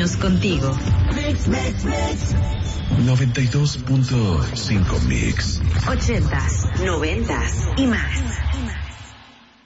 años contigo. 92.5 Mix. 80s, 90s y más.